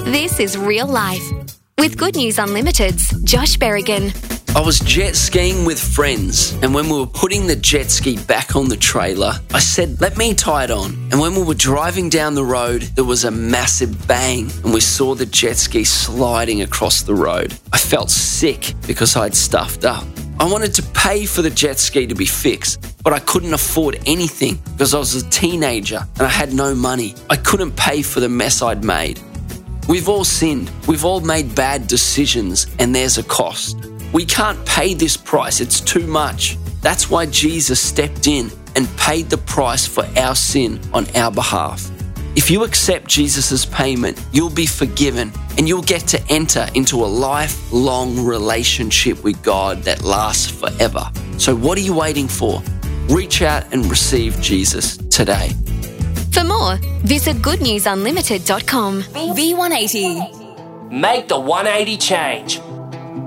This is Real Life with Good News Unlimited's Josh Berrigan. I was jet skiing with friends, and when we were putting the jet ski back on the trailer, I said, let me tie it on. And when we were driving down the road, there was a massive bang, and we saw the jet ski sliding across the road. I felt sick because I'd stuffed up. I wanted to pay for the jet ski to be fixed, but I couldn't afford anything because I was a teenager and I had no money. I couldn't pay for the mess I'd made. We've all sinned. We've all made bad decisions, and there's a cost. We can't pay this price. It's too much. That's why Jesus stepped in and paid the price for our sin on our behalf. If you accept Jesus' payment, you'll be forgiven and you'll get to enter into a lifelong relationship with God that lasts forever. So what are you waiting for? Reach out and receive Jesus today. For more, visit goodnewsunlimited.com. V180. Make the 180 change.